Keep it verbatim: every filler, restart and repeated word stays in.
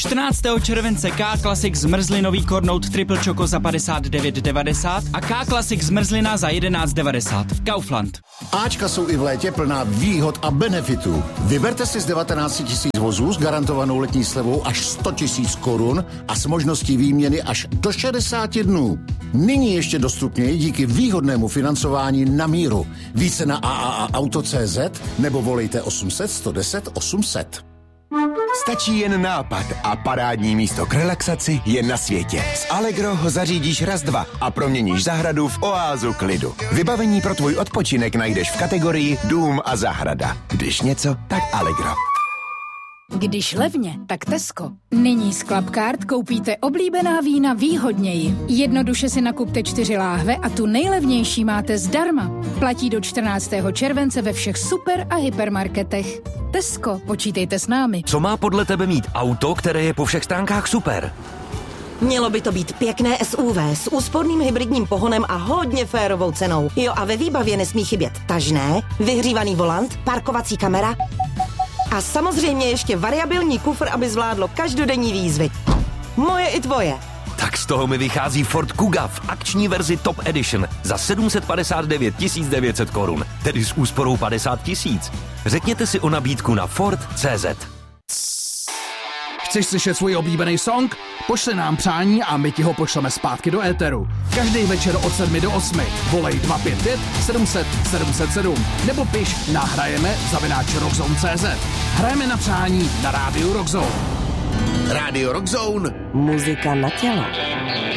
čtrnáctého července K-Classic zmrzlinový Cornout Triple Choco za padesát devět devadesát a K-Classic zmrzlina za jedenáct devadesát. Kaufland. Ačka jsou i v létě plná výhod a benefitů. Vyberte si z devatenáct tisíc vozů s garantovanou letní slevou až sto tisíc korun a s možností výměny až do šedesát dnů. Nyní ještě dostupněji díky výhodnému financování na míru. Více na a a a auto tečka cé zet nebo volejte osm set sto deset osm set. Stačí jen nápad a parádní místo k relaxaci je na světě. S Allegro ho zařídíš raz dva a proměníš zahradu v oázu klidu. Vybavení pro tvůj odpočinek najdeš v kategorii dům a zahrada. Když něco, tak Allegro. Když levně, tak Tesco. Nyní z Clubcard koupíte oblíbená vína výhodněji. Jednoduše si nakupte čtyři láhve a tu nejlevnější máte zdarma. Platí do čtrnáctého července ve všech super a hypermarketech. Tesco, počítejte s námi. Co má podle tebe mít auto, které je po všech stránkách super? Mělo by to být pěkné S U V s úsporným hybridním pohonem a hodně férovou cenou. Jo, a ve výbavě nesmí chybět tažné, vyhřívaný volant, parkovací kamera a samozřejmě ještě variabilní kufr, aby zvládlo každodenní výzvy. Moje i tvoje. Tak z toho mi vychází Ford Kuga v akční verzi Top Edition za sedm set padesát devět tisíc devět set korun, tedy s úsporou padesát tisíc. Řekněte si o nabídku na Ford tečka cé zet. Chceš slyšet svůj oblíbený song? Pošli nám přání a my ti ho pošleme zpátky do éteru. Každý večer od sedmi do osmi. Volej dva pět pět sedm set sedm set sedm nebo piš nahrajeme zavináč rockzone tečka cé zet. Hrajeme na přání na rádiu Rockzone. Rádio Rockzone. Muzika na tělo.